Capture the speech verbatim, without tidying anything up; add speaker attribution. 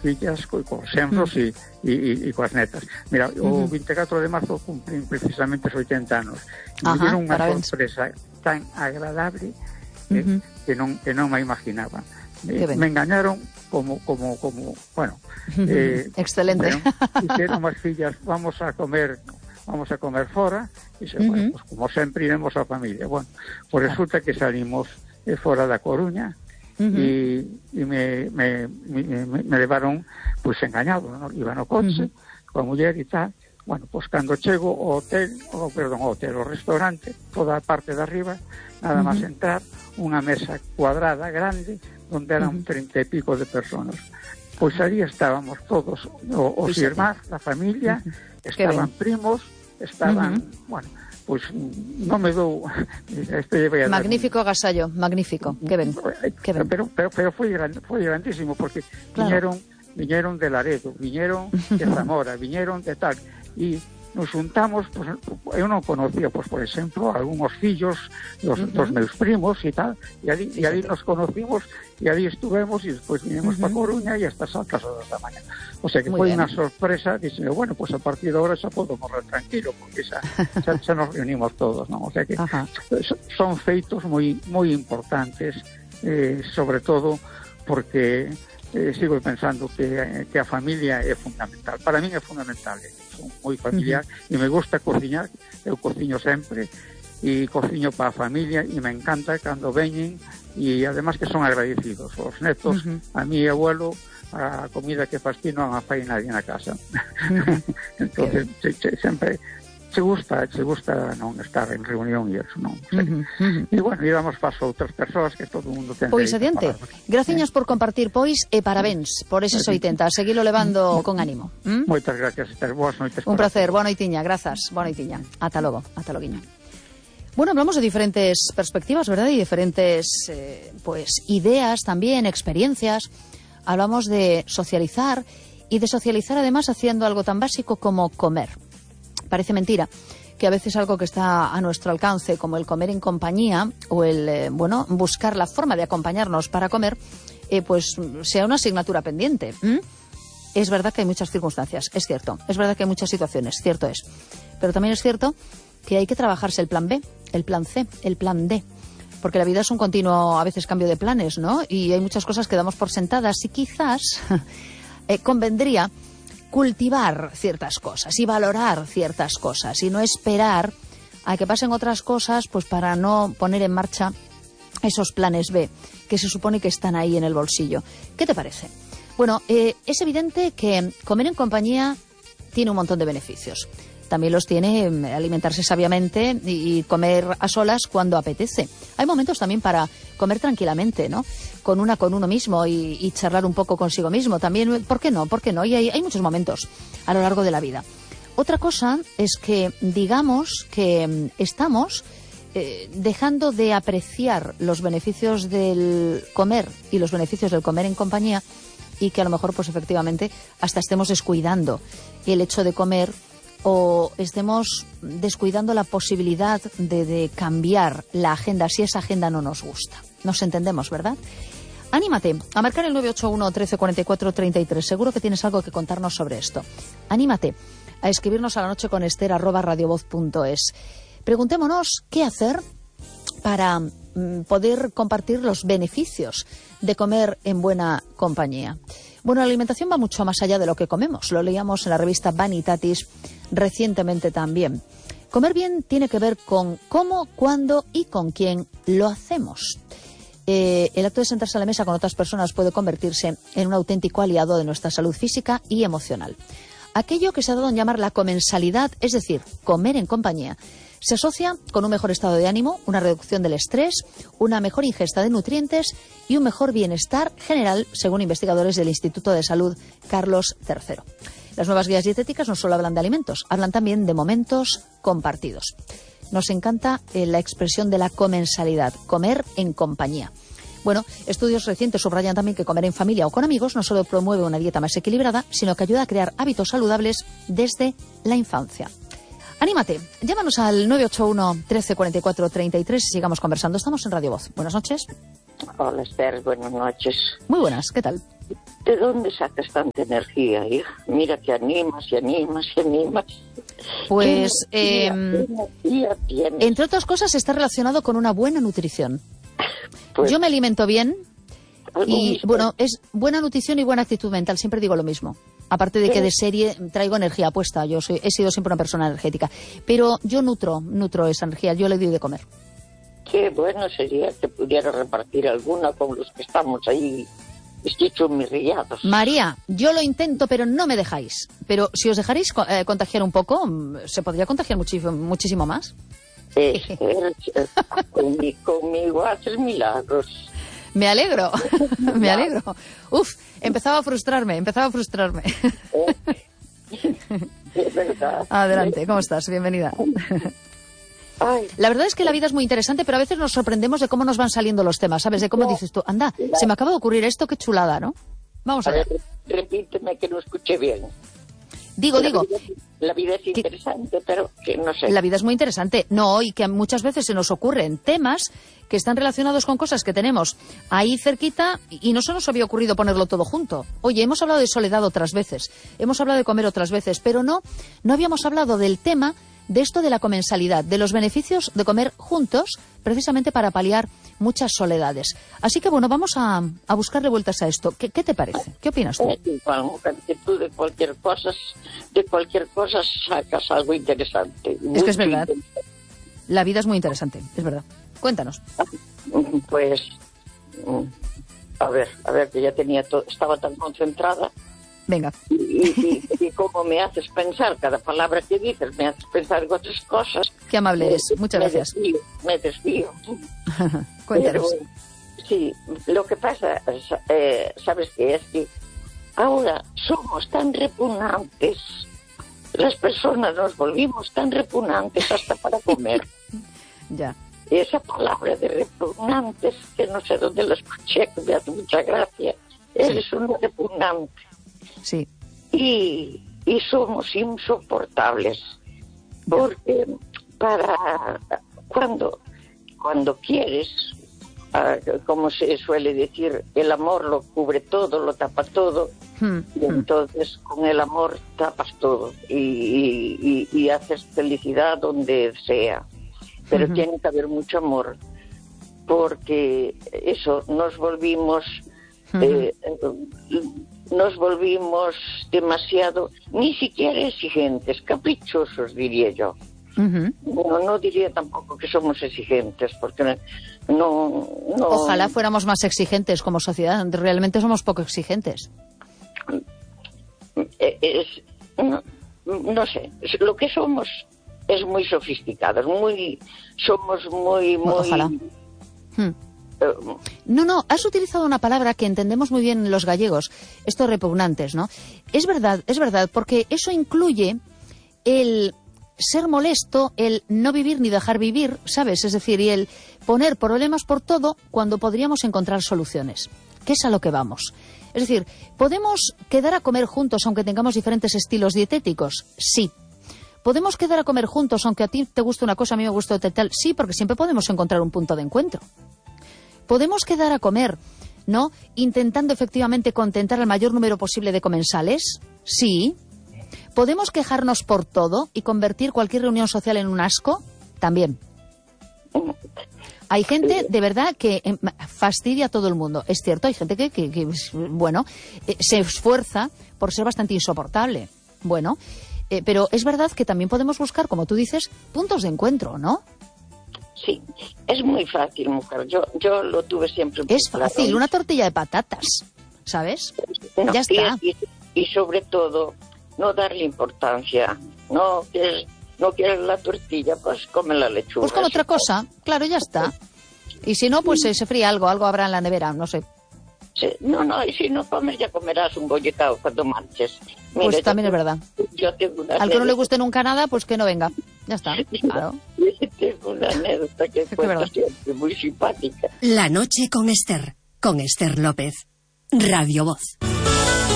Speaker 1: fillas, co, cos xenros e, e, e coas netas. Mira, o vinte e catro de marzo cumplen precisamente os oitenta anos. E me dieron unha sorpresa tan agradable que, uh-huh. que, non, que non me imaginaba. Me, me engañaron como, como, como, bueno... Eh,
Speaker 2: excelente.
Speaker 1: Hicieron as fillas, vamos a comer... vamos a comer fora, e se, uh-huh. bueno, pues, como sempre iremos a familia. Bueno, pues resulta que salimos eh, fora da Coruña e uh-huh. me, me, me, me levaron pues engañado, ¿no? Iba no coche, uh-huh. coa muller e tal. Bueno, pues cando chego ao hotel, o, perdón, ao hotel, ao restaurante, toda a parte de arriba, nada uh-huh. máis entrar, unha mesa cuadrada, grande, onde eran uh-huh. treinta e pico de personas. Pois ali estábamos todos, os irmáns, a familia, uh-huh. estaban primos, estaban, uh-huh. bueno, pois pues, non me dou... Este
Speaker 2: magnífico un... agasallo, magnífico, que ben, que ben.
Speaker 1: Pero, pero, pero foi, gran, foi grandísimo, porque claro. viñeron, viñeron de Laredo, viñeron de Zamora, viñeron de tal, e nos juntamos, pues, eu non conocía, pues, por exemplo, algúns fillos dos, uh-huh. dos meus primos e tal, e ali, sí, e ali nos conocimos, e ali estuvemos, e despois vinimos uh-huh. para Coruña e hasta as altas horas da mañá. O sea que foi unha sorpresa, dixeme, bueno, pues a partir de ahora xa podo morrer tranquilo, porque xa, xa, xa nos reunimos todos, non? O sea que uh-huh. son feitos moi moi importantes, eh, sobre todo porque eh, sigo pensando que, que a familia é fundamental. Para min é fundamental, eh. Son moi familiar uh-huh. e me gusta cociñar, eu cociño sempre e cociño para a familia e me encanta cando veñen e además que son agradecidos os netos, uh-huh. a mi abuelo a comida que fas ti non a fai nadie na casa. Uh-huh. Entonces se, se, sempre se gusta, se gusta non estar en reunión e eso, non? O sea, uh-huh, uh-huh. E bueno, íbamos paso outras persoas que todo o mundo ten.
Speaker 2: Pois adiante, graciñas eh. por compartir, pois, e parabéns por eses oitenta, seguilo levando con ánimo. ¿Mm?
Speaker 1: Moitas gracias, Esther, boas noites.
Speaker 2: Un placer, boa noitiña, grazas, boa noitiña. Ata logo, ata loguiño. Bueno, hablamos de diferentes perspectivas, ¿verdad? Y diferentes, eh, pues, ideas también, experiencias. Hablamos de socializar y de socializar además haciendo algo tan básico como comer. Parece mentira que a veces algo que está a nuestro alcance, como el comer en compañía o el, eh, bueno, buscar la forma de acompañarnos para comer, eh, pues sea una asignatura pendiente. ¿Mm? Es verdad que hay muchas circunstancias, es cierto. Es verdad que hay muchas situaciones, cierto es. Pero también es cierto que hay que trabajarse el plan B, el plan C, el plan D. Porque la vida es un continuo, a veces, cambio de planes, ¿no? Y hay muchas cosas que damos por sentadas y quizás eh, convendría cultivar ciertas cosas y valorar ciertas cosas y no esperar a que pasen otras cosas pues para no poner en marcha esos planes B que se supone que están ahí en el bolsillo. ¿Qué te parece? Bueno, eh, es evidente que comer en compañía tiene un montón de beneficios. También los tiene alimentarse sabiamente y comer a solas cuando apetece. Hay momentos también para comer tranquilamente, ¿no? Con una, con uno mismo y, y charlar un poco consigo mismo. También, ¿por qué no? ¿Por qué no? Y hay, hay muchos momentos a lo largo de la vida. Otra cosa es que digamos que estamos eh, dejando de apreciar los beneficios del comer y los beneficios del comer en compañía y que a lo mejor, pues efectivamente, hasta estemos descuidando el hecho de comer o estemos descuidando la posibilidad de, de cambiar la agenda si esa agenda no nos gusta. Nos entendemos, ¿verdad? Anímate a marcar el nueve ocho uno, trece cuarenta y cuatro, treinta y tres. Seguro que tienes algo que contarnos sobre esto. Anímate a escribirnos a la noche con Esther arroba radiovoz punto es. Preguntémonos qué hacer para mm, poder compartir los beneficios de comer en buena compañía. Bueno, la alimentación va mucho más allá de lo que comemos. Lo leíamos en la revista Vanitatis recientemente también. Comer bien tiene que ver con cómo, cuándo y con quién lo hacemos. Eh, el acto de sentarse a la mesa con otras personas puede convertirse en un auténtico aliado de nuestra salud física y emocional. Aquello que se ha dado en llamar la comensalidad, es decir, comer en compañía, se asocia con un mejor estado de ánimo, una reducción del estrés, una mejor ingesta de nutrientes y un mejor bienestar general, según investigadores del Instituto de Salud Carlos tercero. Las nuevas guías dietéticas no solo hablan de alimentos, hablan también de momentos compartidos. Nos encanta eh, la expresión de la comensalidad, comer en compañía. Bueno, estudios recientes subrayan también que comer en familia o con amigos no solo promueve una dieta más equilibrada, sino que ayuda a crear hábitos saludables desde la infancia. Anímate, llámanos al nueve ocho uno, trece cuarenta y cuatro, treinta y tres y sigamos conversando. Estamos en Radio Voz. Buenas noches.
Speaker 3: Hola, Esther, buenas noches.
Speaker 2: Muy buenas, ¿qué tal?
Speaker 3: ¿De dónde sacas tanta energía, hija? Mira que animas y animas y animas.
Speaker 2: Pues,
Speaker 3: ¿Qué
Speaker 2: eh,
Speaker 3: energía tienes?
Speaker 2: entre otras cosas, está relacionado con una buena nutrición.
Speaker 3: Pues,
Speaker 2: Yo me alimento bien
Speaker 3: algo
Speaker 2: y,
Speaker 3: mismo.
Speaker 2: bueno, es buena nutrición y buena actitud mental. Siempre digo lo mismo. Aparte de que de serie traigo energía puesta. Yo soy, he sido siempre una persona energética. Pero yo nutro, nutro esa energía. Yo le doy de comer.
Speaker 3: Qué bueno sería que pudiera repartir alguna con los que estamos ahí esquichumirrillados.
Speaker 2: María, yo lo intento, pero no me dejáis. Pero si os dejaréis eh, contagiar un poco, se podría contagiar muchísimo, muchísimo más.
Speaker 3: Esther, conmigo, conmigo haces milagros.
Speaker 2: Me alegro, me alegro. Uf, empezaba a frustrarme, empezaba a frustrarme.
Speaker 3: Es verdad.
Speaker 2: Adelante, ¿cómo estás? Bienvenida.
Speaker 3: Ay,
Speaker 2: La verdad es que la vida es muy interesante, pero a veces nos sorprendemos de cómo nos van saliendo los temas, ¿sabes? De cómo dices tú, anda, se me acaba de ocurrir esto, qué chulada, ¿no? Vamos a
Speaker 3: a
Speaker 2: ver.
Speaker 3: ver, repíteme que no escuché bien.
Speaker 2: Digo,
Speaker 3: La
Speaker 2: digo,
Speaker 3: vida- La vida es interesante, pero que no sé.
Speaker 2: la vida es muy interesante. No, y que muchas veces se nos ocurren temas que están relacionados con cosas que tenemos ahí cerquita y no se nos había ocurrido ponerlo todo junto. Oye, hemos hablado de soledad otras veces, hemos hablado de comer otras veces, pero no, no habíamos hablado del tema de esto de la comensalidad, de los beneficios de comer juntos, precisamente para paliar muchas soledades. Así que, bueno, vamos a, a buscarle vueltas a esto. ¿Qué, qué te parece? ¿Qué opinas tú?
Speaker 3: Es igual, mujer, que tú de cualquier cosa, de cualquier cosa sacas algo interesante.
Speaker 2: Es que es
Speaker 3: Mucho
Speaker 2: verdad. La vida es muy interesante, es verdad. Cuéntanos.
Speaker 3: interesante. Pues, mm, a ver, a ver, que ya tenía todo, estaba tan concentrada.
Speaker 2: Venga.
Speaker 3: Y, y, y cómo me haces pensar, cada palabra que dices me haces pensar en otras cosas.
Speaker 2: Qué amable eres. Muchas
Speaker 3: me
Speaker 2: gracias.
Speaker 3: Desvío, me desvío.
Speaker 2: Cuéntanos.
Speaker 3: Pero, sí, lo que pasa, eh, ¿sabes qué? Es que ahora somos tan repugnantes, las personas nos volvimos tan repugnantes hasta para comer.
Speaker 2: Ya.
Speaker 3: Esa palabra de repugnantes, que no sé dónde la escuché, que me hace mucha gracia, eres un repugnante.
Speaker 2: Sí.
Speaker 3: Y, y somos insoportables, porque para cuando, cuando quieres, uh, como se suele decir, el amor lo cubre todo, lo tapa todo,
Speaker 2: Hmm,
Speaker 3: y entonces con el amor tapas todo y, y, y, y haces felicidad donde sea, pero
Speaker 2: Ujú.
Speaker 3: tiene que haber mucho amor, porque eso, nos volvimos eh, nos volvimos demasiado, ni siquiera exigentes, caprichosos, diría yo.
Speaker 2: Ujú.
Speaker 3: Bueno, no diría tampoco que somos exigentes, porque no... no
Speaker 2: Ojalá fuéramos más exigentes como sociedad. Realmente somos poco exigentes.
Speaker 3: Es, no, no sé, lo que somos es muy sofisticados, muy somos muy... muy
Speaker 2: Ojalá. Hmm.
Speaker 3: eh,
Speaker 2: No, no, has utilizado una palabra que entendemos muy bien los gallegos, estos repugnantes, ¿no? Es verdad, es verdad, porque eso incluye el ser molesto, el no vivir ni dejar vivir, ¿sabes? Es decir, y el poner problemas por todo cuando podríamos encontrar soluciones, que es a lo que vamos. Es decir, ¿podemos quedar a comer juntos aunque tengamos diferentes estilos dietéticos? Sí. ¿Podemos quedar a comer juntos aunque a ti te guste una cosa, a mí me gusta otra tal? Sí, porque siempre podemos encontrar un punto de encuentro. ¿Podemos quedar a comer, ¿no?, intentando efectivamente contentar al mayor número posible de comensales? Sí. ¿Podemos quejarnos por todo y convertir cualquier reunión social en un asco? También. Hay gente, de verdad, que eh, fastidia a todo el mundo. Es cierto, hay gente que, que, que bueno, eh, se esfuerza por ser bastante insoportable. Bueno, eh, pero es verdad que también podemos buscar, como tú dices, puntos de encuentro, ¿no?
Speaker 3: sí, es muy fácil, mujer, yo yo lo tuve siempre muy
Speaker 2: Es fácil,
Speaker 3: claro.
Speaker 2: una tortilla de patatas, ¿sabes?
Speaker 3: No,
Speaker 2: Ya está.
Speaker 3: Y, y, y sobre todo, no darle importancia. No quieres, no quieres la tortilla, pues come la lechuga.
Speaker 2: Pues con otra cosa, claro, ya está. Y si no, pues eh, se fría algo, algo habrá en la nevera, no sé.
Speaker 3: Sí, no, no, y si no comes, ya comerás un bollicao cuando marches. Mira,
Speaker 2: Pues
Speaker 3: yo
Speaker 2: también es
Speaker 3: tengo-
Speaker 2: verdad.
Speaker 3: Yo tengo una
Speaker 2: Al que no le
Speaker 3: anécdota-
Speaker 2: guste nunca nada, pues que no venga. Ya está, claro.
Speaker 3: Tengo una anécdota que
Speaker 2: que
Speaker 3: cuento
Speaker 2: verdad.
Speaker 3: siempre, muy simpática.
Speaker 4: La noche con Esther, con Esther López. Radio Voz.